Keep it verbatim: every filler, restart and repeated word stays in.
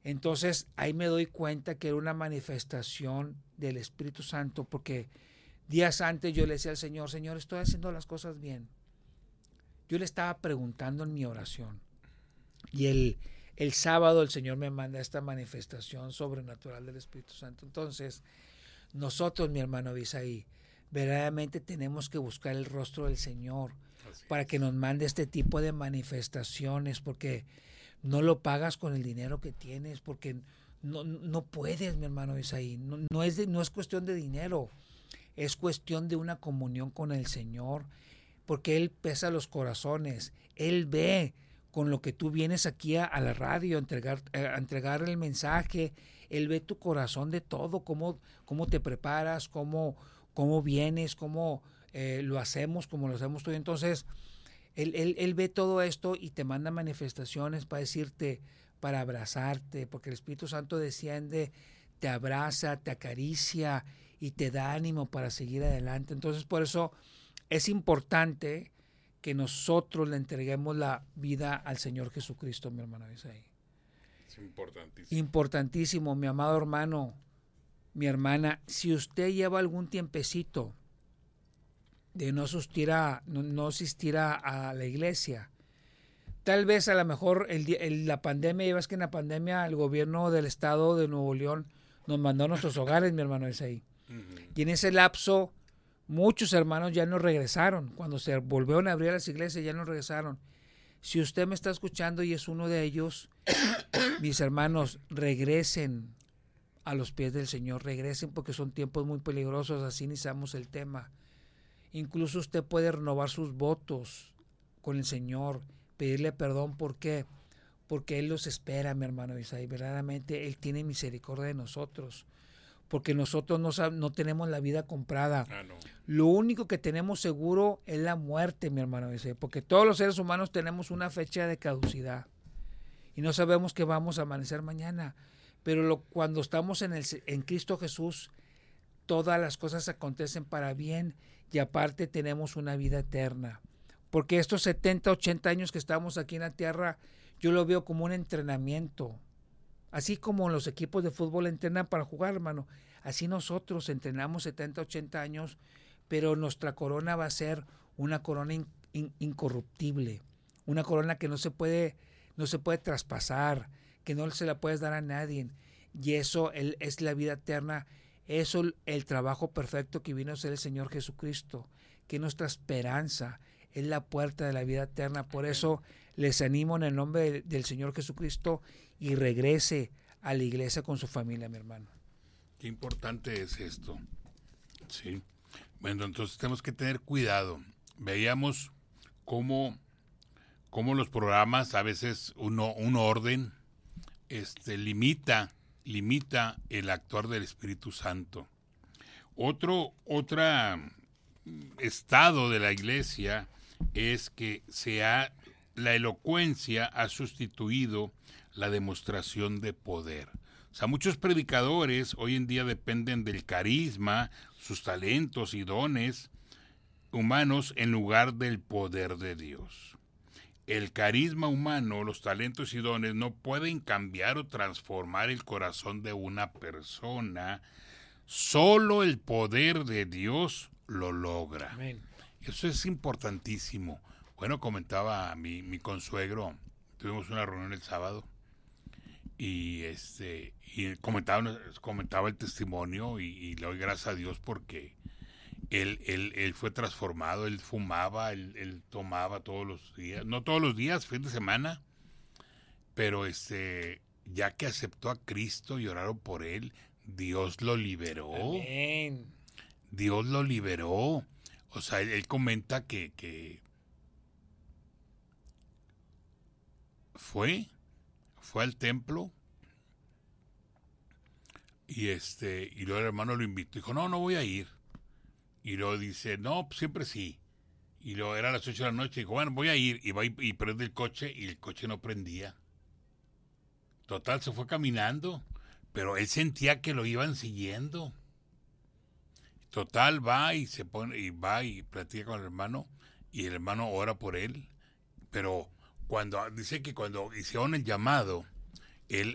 Entonces ahí me doy cuenta que era una manifestación del Espíritu Santo, porque días antes yo le decía al Señor, Señor, estoy haciendo las cosas bien. Yo le estaba preguntando en mi oración. Y el, el sábado el Señor me manda esta manifestación sobrenatural del Espíritu Santo. Entonces, nosotros, mi hermano Abisaí, verdaderamente tenemos que buscar el rostro del Señor para que nos mande este tipo de manifestaciones, porque no lo pagas con el dinero que tienes, porque no, no puedes, mi hermano Isaí. No, no, es de, no es cuestión de dinero, es cuestión de una comunión con el Señor, porque Él pesa los corazones. Él ve con lo que tú vienes aquí a, a la radio a entregar, a entregar el mensaje. Él ve tu corazón de todo, cómo, cómo te preparas, cómo, cómo vienes, cómo eh, lo hacemos, cómo lo hacemos tú. Entonces, Él, él, él ve todo esto y te manda manifestaciones para decirte, para abrazarte, porque el Espíritu Santo desciende, te abraza, te acaricia y te da ánimo para seguir adelante. Entonces, por eso es importante que nosotros le entreguemos la vida al Señor Jesucristo, mi hermano Isaí. Es importantísimo. Importantísimo, mi amado hermano, mi hermana, si usted lleva algún tiempecito de no asistir a, no, no asistir a, a la iglesia. Tal vez a lo mejor el, el, la pandemia, ya ves que en la pandemia el gobierno del estado de Nuevo León nos mandó a nuestros hogares, mi hermano Isaí. Uh-huh. Y en ese lapso muchos hermanos ya no regresaron. Cuando se volvieron a abrir las iglesias ya no regresaron. Si usted me está escuchando y es uno de ellos, mis hermanos, regresen a los pies del Señor, regresen, porque son tiempos muy peligrosos, así iniciamos el tema. Incluso usted puede renovar sus votos con el Señor, pedirle perdón. ¿Por qué? Porque Él los espera, mi hermano Isaí. Verdaderamente Él tiene misericordia de nosotros, porque nosotros no, no tenemos la vida comprada. Ah, no. Lo único que tenemos seguro es la muerte, mi hermano Isaí, porque todos los seres humanos tenemos una fecha de caducidad y no sabemos que vamos a amanecer mañana. Pero lo, cuando estamos en, el, en Cristo Jesús, todas las cosas acontecen para bien. Y aparte tenemos una vida eterna. Porque estos setenta, ochenta años que estamos aquí en la tierra, yo lo veo como un entrenamiento. Así como los equipos de fútbol entrenan para jugar, hermano. Así nosotros entrenamos setenta, ochenta años, pero nuestra corona va a ser una corona in, in, incorruptible. Una corona que no se puede, no se puede traspasar, que no se la puedes dar a nadie. Y eso el, es la vida eterna. Eso el trabajo perfecto que vino a ser el Señor Jesucristo, que nuestra esperanza es la puerta de la vida eterna. Por eso les animo en el nombre del, del Señor Jesucristo y regrese a la iglesia con su familia, mi hermano. Qué importante es esto. Sí. Bueno, entonces tenemos que tener cuidado. Veíamos cómo, cómo los programas, a veces uno, un orden, este, limita limita el actuar del Espíritu Santo. Otro otra estado de la iglesia es que se ha, la elocuencia ha sustituido la demostración de poder. O sea, muchos predicadores hoy en día dependen del carisma, sus talentos y dones humanos en lugar del poder de Dios. El carisma humano, los talentos y dones no pueden cambiar o transformar el corazón de una persona. Solo el poder de Dios lo logra. Amén. Eso es importantísimo. Bueno, comentaba mi, mi consuegro, tuvimos una reunión el sábado y este y comentaba, comentaba el testimonio y, y le doy gracias a Dios porque Él, él, él fue transformado, él fumaba, él, él tomaba todos los días, no todos los días, fin de semana, pero este, ya que aceptó a Cristo y oraron por él, Dios lo liberó. Amén. Dios lo liberó. O sea, él, él comenta que, que fue, fue al templo y este, y luego el hermano lo invitó, dijo, no, no voy a ir. Y luego dice, no, pues siempre sí. Y luego era a las ocho de la noche, y dijo, bueno, voy a ir. Y va y, y prende el coche, y el coche no prendía. Total, se fue caminando, pero él sentía que lo iban siguiendo. Total, va y se pone, y va y platica con el hermano, y el hermano ora por él. Pero cuando, dice que cuando hicieron el llamado, él,